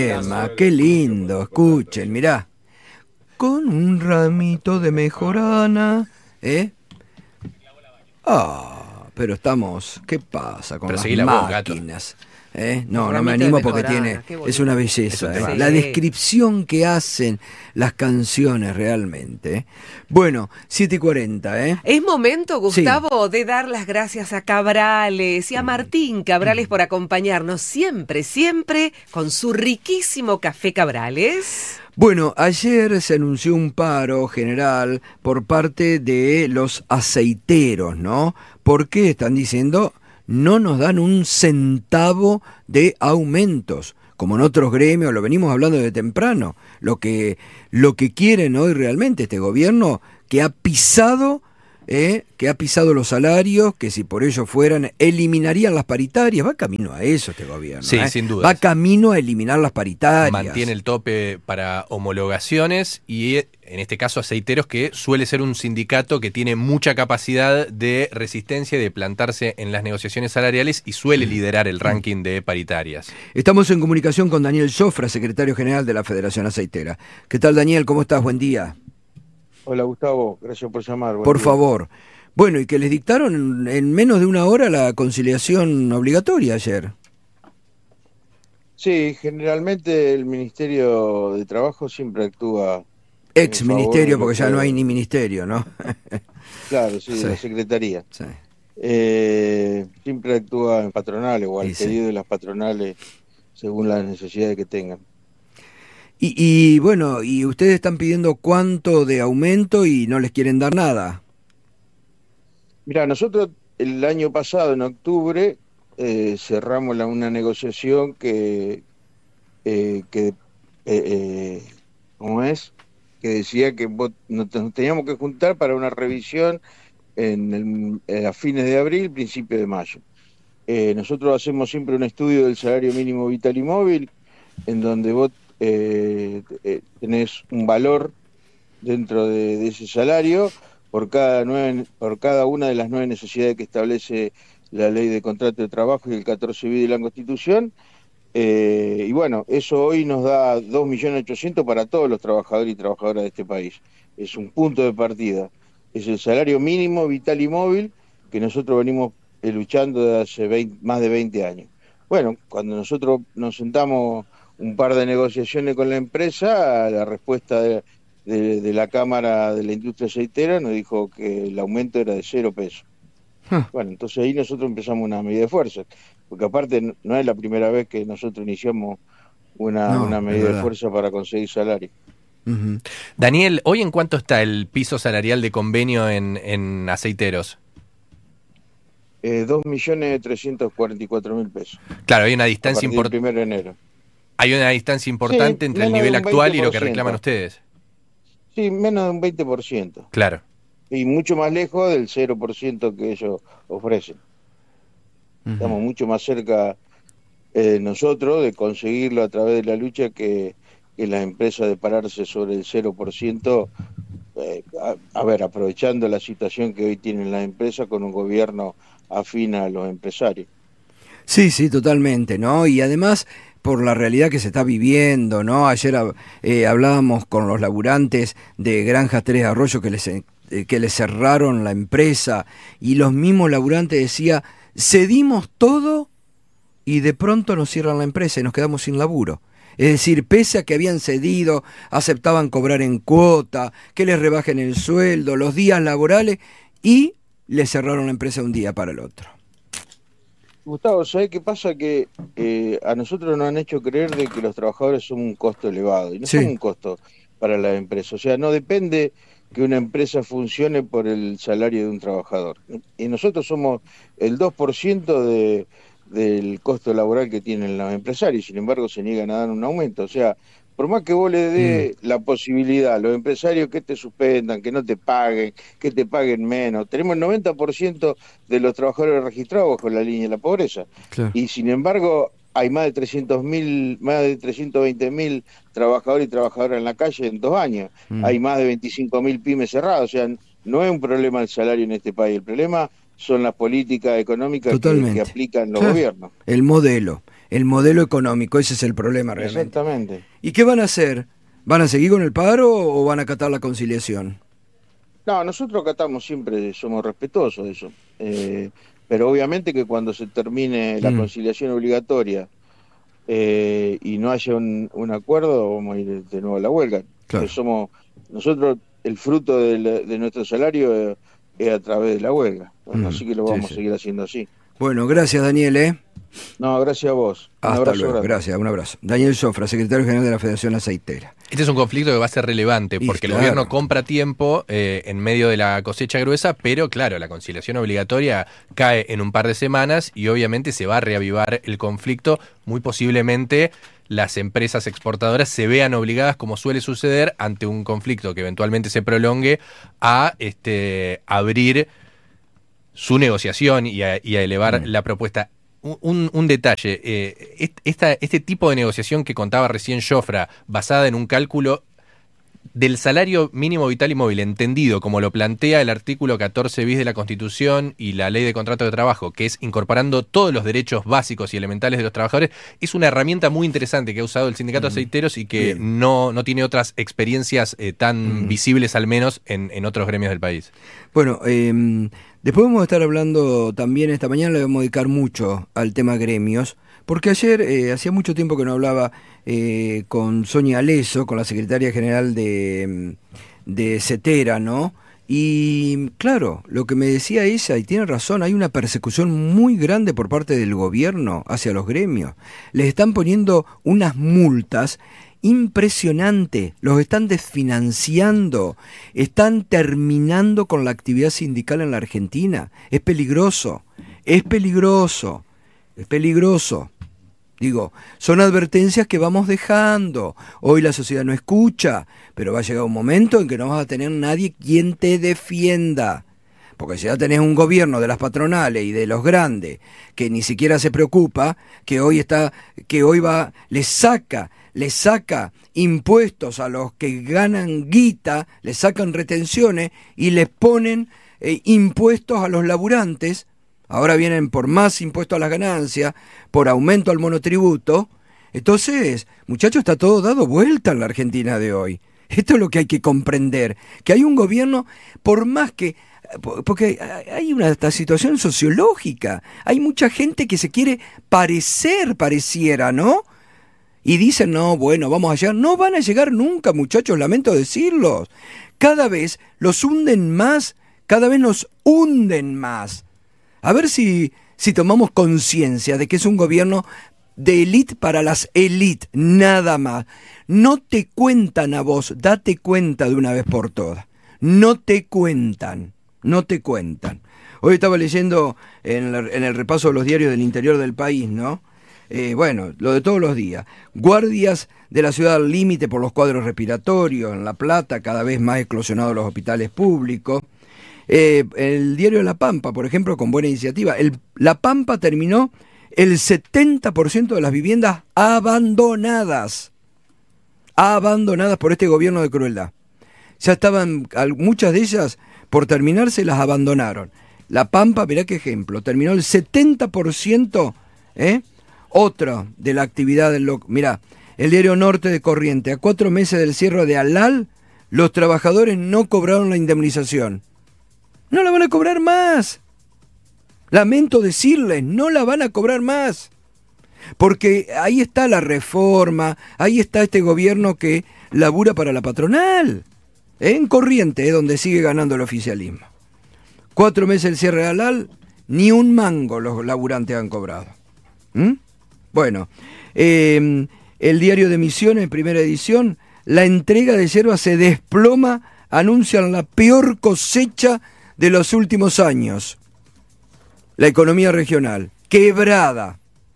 Qué lindo, escuchen, mirá. Con un ramito de mejorana, ¿eh? Pero estamos... ¿Qué pasa con Pero las seguí la voz, gato. máquinas? No, no me ramito animo de porque mejorana, es una belleza. Es un temazo. La Sí. descripción que hacen las canciones realmente. Bueno, 7:40, ¿eh? Es momento, Gustavo, de dar las gracias a Cabrales y a Martín Cabrales por acompañarnos siempre, siempre con su riquísimo café Cabrales. Bueno, ayer se anunció un paro general por parte de los aceiteros, ¿no? Porque están diciendo no nos dan un centavo de aumentos, como en otros gremios, lo venimos hablando de temprano. Lo que quieren hoy realmente este gobierno, que ha pisado los salarios, que si por ello fueran, eliminarían las paritarias. Va camino a eso este gobierno. Sí, sin duda. Va camino a eliminar las paritarias. Mantiene el tope para homologaciones y en este caso aceiteros, que suele ser un sindicato que tiene mucha capacidad de resistencia y de plantarse en las negociaciones salariales y suele liderar el ranking de paritarias. Estamos en comunicación con Daniel Jofra, secretario general de la Federación Aceitera. ¿Qué tal, Daniel? ¿Cómo estás? Buen día. Hola Gustavo, gracias por llamar. Por favor. Bueno, y que les dictaron en menos de una hora la conciliación obligatoria ayer. Sí, generalmente el Ministerio de Trabajo siempre actúa... Ex ministerio, porque ya no hay ni ministerio. ministerio, ¿no? Claro, sí, Sí. de la Secretaría. Sí. Siempre actúa en patronales o al Y sí. pedido de las patronales según las necesidades que tengan. Y bueno, y ustedes están pidiendo cuánto de aumento y no les quieren dar nada. Mira, nosotros el año pasado, en octubre, cerramos una negociación ¿cómo es? Que decía que nos teníamos que juntar para una revisión a fines de abril, principio de mayo. Nosotros hacemos siempre un estudio del salario mínimo vital y móvil, en donde vos tenés un valor dentro de ese salario por cada una de las 9 necesidades que establece la Ley de Contrato de Trabajo y el 14 bis de la Constitución. Y bueno, eso hoy nos da 2.800.000 para todos los trabajadores y trabajadoras de este país. Es un punto de partida. Es el salario mínimo vital y móvil que nosotros venimos luchando desde hace más de 20 años. Bueno, cuando nosotros nos sentamos un par de negociaciones con la empresa, la respuesta de la Cámara de la Industria Aceitera nos dijo que el aumento era de 0 pesos. Bueno, entonces ahí nosotros empezamos una medida de fuerza, porque aparte no es la primera vez que nosotros iniciamos una medida de fuerza para conseguir salario. Uh-huh. Daniel, ¿hoy en cuánto está el piso salarial de convenio en aceiteros? 2.344.000 pesos. Claro, hay una distancia importante. importante. 1 de enero. Hay una distancia importante Sí, entre el menos nivel de un actual y lo que 20%. reclaman ustedes. Sí, menos de un 20%. Claro. Y mucho más lejos del 0% que ellos ofrecen. Uh-huh. Estamos mucho más cerca nosotros de conseguirlo a través de la lucha que las empresas de pararse sobre el 0%, aprovechando la situación que hoy tienen las empresas con un gobierno afín a los empresarios. Sí, totalmente, ¿no? Y además por la realidad que se está viviendo, ¿no? Ayer hablábamos con los laburantes de Granjas Tres Arroyos que les cerraron la empresa, y los mismos laburantes decían, cedimos todo y de pronto nos cierran la empresa y nos quedamos sin laburo. Es decir, pese a que habían cedido, aceptaban cobrar en cuota, que les rebajen el sueldo, los días laborales, y les cerraron la empresa un día para el otro. Gustavo, ¿sabés qué pasa? Que a nosotros nos han hecho creer de que los trabajadores son un costo elevado, y no son un costo para la empresa. O sea, no depende que una empresa funcione por el salario de un trabajador. Y nosotros somos el 2% del costo laboral que tienen los empresarios, sin embargo se niegan a dar un aumento. O sea, por más que vos le dé la posibilidad a los empresarios que te suspendan, que no te paguen, que te paguen menos, tenemos el 90% de los trabajadores registrados bajo la línea de la pobreza. Claro. Y sin embargo hay más de 320.000 trabajadores y trabajadoras en la calle en 2 años. Hay más de 25.000 pymes cerradas. O sea, no es un problema el salario en este país, el problema son las políticas económicas que aplican los gobiernos. El modelo el modelo económico, ese es el problema realmente. Exactamente. ¿Y qué van a hacer? ¿Van a seguir con el paro o van a acatar la conciliación? No, nosotros acatamos siempre, somos respetuosos de eso. Pero obviamente que cuando se termine la conciliación obligatoria y no haya un acuerdo, vamos a ir de nuevo a la huelga. Claro. Nosotros, el fruto de nuestro salario es a través de la huelga. Así que lo vamos a seguir haciendo así. Bueno, gracias Daniel. No, gracias a vos. Hasta luego, gracias, un abrazo. Daniel Sofra, secretario general de la Federación Aceitera. Este es un conflicto que va a ser relevante porque el gobierno compra tiempo en medio de la cosecha gruesa, pero claro, la conciliación obligatoria cae en un par de semanas y obviamente se va a reavivar el conflicto. Muy posiblemente las empresas exportadoras se vean obligadas, como suele suceder, ante un conflicto que eventualmente se prolongue, a abrir su negociación y a elevar la propuesta. Un detalle, este tipo de negociación que contaba recién Jofra, basada en un cálculo del salario mínimo vital y móvil, entendido como lo plantea el artículo 14 bis de la Constitución y la Ley de Contrato de Trabajo, que es incorporando todos los derechos básicos y elementales de los trabajadores, es una herramienta muy interesante que ha usado el Sindicato de Aceiteros y que no tiene otras experiencias tan visibles, al menos, en otros gremios del país. Bueno, después vamos a estar hablando también, esta mañana le vamos a dedicar mucho al tema gremios, porque ayer hacía mucho tiempo que no hablaba con Sonia Aleso, con la secretaria general de CETERA, ¿no? Y claro, lo que me decía ella, y tiene razón, hay una persecución muy grande por parte del gobierno hacia los gremios. Les están poniendo unas multas impresionantes, los están desfinanciando, están terminando con la actividad sindical en la Argentina. Es peligroso, es peligroso, es peligroso. Digo, son advertencias que vamos dejando. Hoy la sociedad no escucha, pero va a llegar un momento en que no vas a tener nadie quien te defienda. Porque si ya tenés un gobierno de las patronales y de los grandes que ni siquiera se preocupa, que hoy le saca impuestos a los que ganan guita, le sacan retenciones y les ponen impuestos a los laburantes. Ahora vienen por más impuestos a las ganancias, por aumento al monotributo. Entonces, muchachos, está todo dado vuelta en la Argentina de hoy. Esto es lo que hay que comprender, que hay un gobierno, por más que... Porque hay esta situación sociológica, hay mucha gente que se quiere pareciera, ¿no? Y dicen, no, bueno, vamos a llegar. No van a llegar nunca, muchachos, lamento decirlos. Cada vez los hunden más, cada vez nos hunden más. A ver si tomamos conciencia de que es un gobierno de élite para las élites, nada más. No te cuentan a vos, date cuenta de una vez por todas. No te cuentan. Hoy estaba leyendo en el repaso de los diarios del interior del país, ¿no? Bueno, lo de todos los días. Guardias de la ciudad al límite por los cuadros respiratorios, en La Plata, cada vez más eclosionados los hospitales públicos. El diario La Pampa, por ejemplo, con buena iniciativa. La Pampa terminó el 70% de las viviendas abandonadas por este gobierno de crueldad. Ya estaban, muchas de ellas, por terminarse, las abandonaron. La Pampa, mirá qué ejemplo, terminó el 70%, otra de la actividad del loco. Mirá, el diario Norte de Corrientes, a 4 meses del cierre de Alal, los trabajadores no cobraron la indemnización. No la van a cobrar más. Lamento decirles, no la van a cobrar más. Porque ahí está la reforma, ahí está este gobierno que labura para la patronal. En Corrientes es donde sigue ganando el oficialismo. 4 meses el cierre de Alal, ni un mango los laburantes han cobrado. Bueno, el diario de Misiones, primera edición, la entrega de yerba se desploma, anuncian la peor cosecha de los últimos años. La economía regional, quebrada.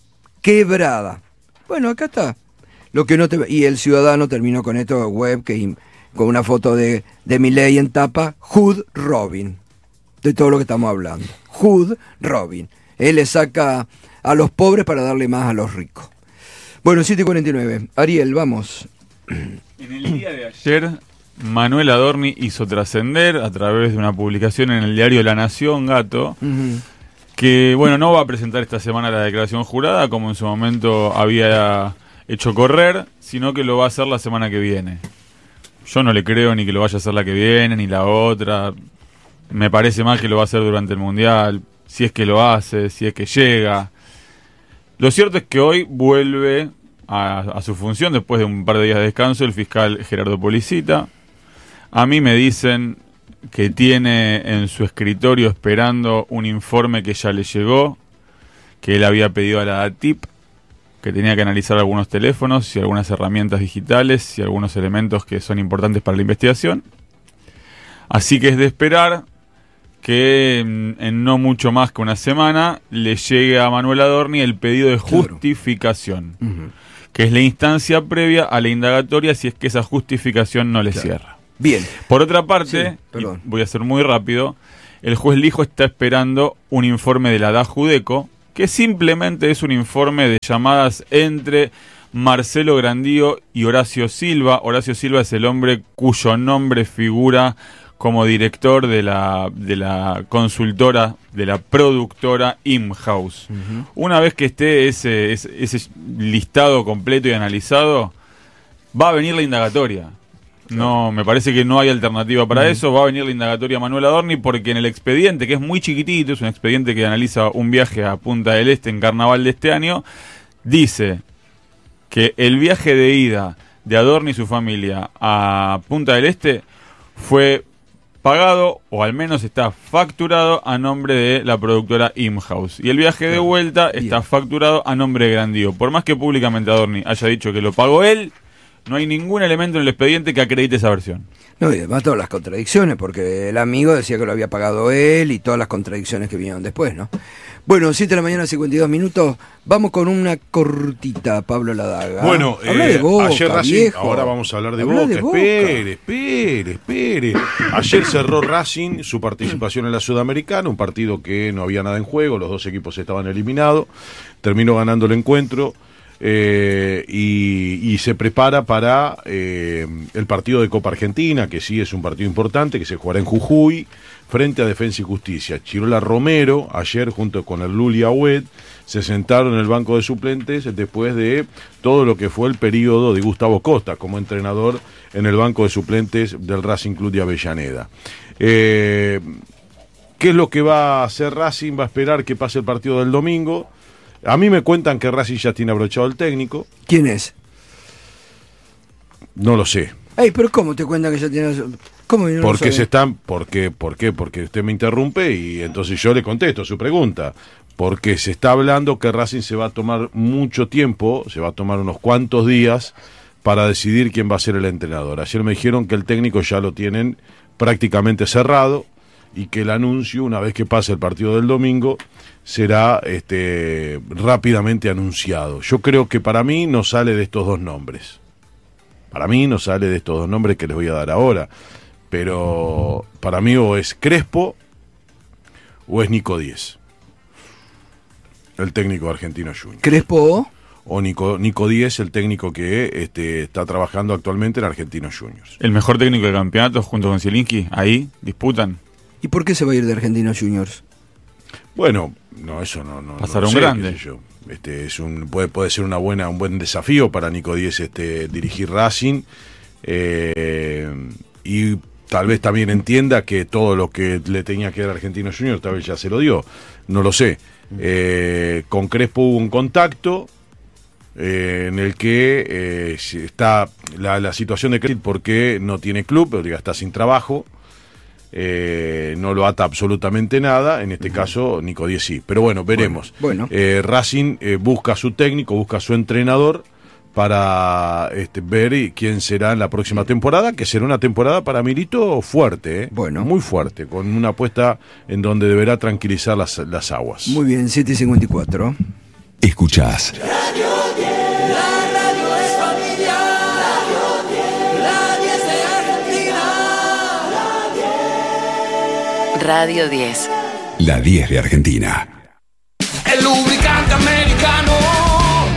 Bueno, acá está. Y el Ciudadano terminó con esto web, con una foto de Milei en tapa, Hood Robin, de todo lo que estamos hablando. Hood Robin. Él le saca a los pobres para darle más a los ricos. Bueno, 7:49. Ariel, vamos. En el día de ayer, Manuel Adorni hizo trascender, a través de una publicación en el diario La Nación, Gato, que, bueno, no va a presentar esta semana la declaración jurada, como en su momento había hecho correr, sino que lo va a hacer la semana que viene. Yo no le creo ni que lo vaya a hacer la que viene, ni la otra. Me parece más que lo va a hacer durante el Mundial, si es que lo hace, si es que llega. Lo cierto es que hoy vuelve a su función, después de un par de días de descanso, el fiscal Gerardo Policita. A mí me dicen que tiene en su escritorio esperando un informe que ya le llegó, que él había pedido a la ATIP, que tenía que analizar algunos teléfonos y algunas herramientas digitales y algunos elementos que son importantes para la investigación. Así que es de esperar que en no mucho más que una semana le llegue a Manuel Adorni el pedido de justificación, que es la instancia previa a la indagatoria si es que esa justificación no le cierra. Bien. Por otra parte, y voy a ser muy rápido, el juez Lijo está esperando un informe de la DAJUDECO, que simplemente es un informe de llamadas entre Marcelo Grandío y Horacio Silva. Horacio Silva es el hombre cuyo nombre figura como director de la consultora, de la productora ImHouse. Una vez que esté ese listado completo y analizado, va a venir la indagatoria. No, me parece que no hay alternativa para eso. Va a venir la indagatoria a Manuel Adorni, porque en el expediente, que es muy chiquitito, es un expediente que analiza un viaje a Punta del Este en carnaval de este año, dice que el viaje de ida de Adorni y su familia a Punta del Este fue pagado, o al menos está facturado, a nombre de la productora ImHouse. Y el viaje de vuelta está facturado a nombre de Grandío. Por más que públicamente Adorni haya dicho que lo pagó él, no hay ningún elemento en el expediente que acredite esa versión. No, y además todas las contradicciones, porque el amigo decía que lo había pagado él y todas las contradicciones que vinieron después, ¿no? Bueno, 7 de la mañana, 52 minutos. Vamos con una cortita, Pablo Ladaga. Bueno, habla de Boca, ayer Racing, viejo. ahora vamos a hablar de Habla Boca. de Boca. Espere. Ayer cerró Racing su participación en la Sudamericana, un partido que no había nada en juego, los dos equipos estaban eliminados, terminó ganando el encuentro. Y se prepara para el partido de Copa Argentina, que sí es un partido importante, que se jugará en Jujuy, frente a Defensa y Justicia. Chirola Romero, ayer junto con el Luli Agüed, se sentaron en el banco de suplentes después de todo lo que fue el periodo de Gustavo Costa como entrenador en el banco de suplentes del Racing Club de Avellaneda. ¿Qué es lo que va a hacer Racing? Va a esperar que pase el partido del domingo. A mí me cuentan que Racing ya tiene abrochado el técnico. ¿Quién es? No lo sé. Ey, pero ¿cómo te cuentan que ya tienes...? ¿Cómo no Porque lo se están... ¿Por qué? Porque usted me interrumpe y entonces yo le contesto su pregunta. Porque se está hablando que Racing se va a tomar mucho tiempo, se va a tomar unos cuantos días para decidir quién va a ser el entrenador. Ayer me dijeron que el técnico ya lo tienen prácticamente cerrado y que el anuncio, una vez que pase el partido del domingo, será rápidamente anunciado. Yo creo que para mí no sale de estos dos nombres. Para mí no sale de estos dos nombres que les voy a dar ahora. Pero para mí o es Crespo o es Nico Díez, el técnico de Argentinos Juniors. ¿Crespo? O Nico Díez, el técnico que está trabajando actualmente en Argentinos Juniors. El mejor técnico del campeonato junto con Zielinski, ahí disputan. ¿Y por qué se va a ir de Argentinos Juniors? Bueno, no, eso no. Pasaron no sé, grande. qué sé yo. Puede ser un buen desafío para Nico Díez dirigir Racing, y tal vez también entienda que todo lo que le tenía que dar a Argentinos Juniors tal vez ya se lo dio, no lo sé. Con Crespo hubo un contacto en el que está la situación de Crespo porque no tiene club, pero está sin trabajo. No lo ata absolutamente nada, en este caso Nico Díez sí, pero bueno, veremos. Bueno. Racing busca a su técnico, busca a su entrenador para ver quién será en la próxima temporada, que será una temporada para Milito fuerte, Bueno. muy fuerte, con una apuesta en donde deberá tranquilizar las aguas. Muy bien, 7:54. Escuchás Radio 10. la 10 de Argentina. El lubricante americano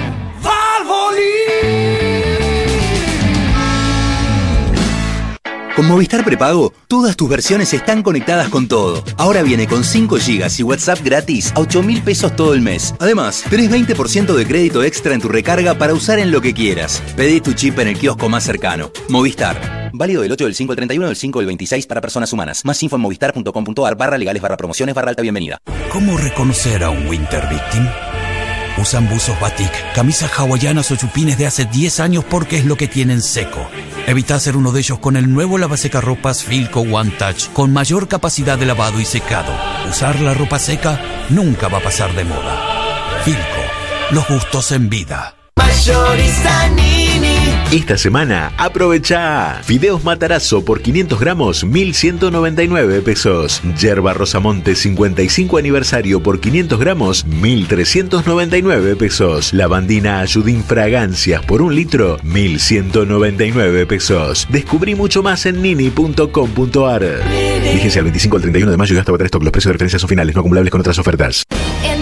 Valvoline. Con Movistar Prepago, todas tus versiones están conectadas con todo. Ahora viene con 5 GB y WhatsApp gratis a 8.000 pesos todo el mes. Además, tenés 20% de crédito extra en tu recarga para usar en lo que quieras. Pedí tu chip en el kiosco más cercano. Movistar. Válido del 8 del 5 al 31 del 5 del 26 para personas humanas. Más info en movistar.com.ar/legales/promociones/alta bienvenida. ¿Cómo reconocer a un Winter Victim? Usan buzos batik, camisas hawaianas o chupines de hace 10 años porque es lo que tienen seco. Evita ser uno de ellos con el nuevo lavasecarropas Filco One Touch con mayor capacidad de lavado y secado. Usar la ropa seca nunca va a pasar de moda. Filco, los gustos en vida. Mayorista Nini. Esta semana aprovecha Fideos Matarazzo por 500 gramos 1.199 pesos. Yerba Rosamonte 55 aniversario por 500 gramos 1.399 pesos. Lavandina Ayudín Fragancias por 1 litro 1.199 pesos. Descubrí mucho más en nini.com.ar. Vigencia al 25 al 31 de mayo y hasta agotar stock. Los precios de referencia son finales, no acumulables con otras ofertas.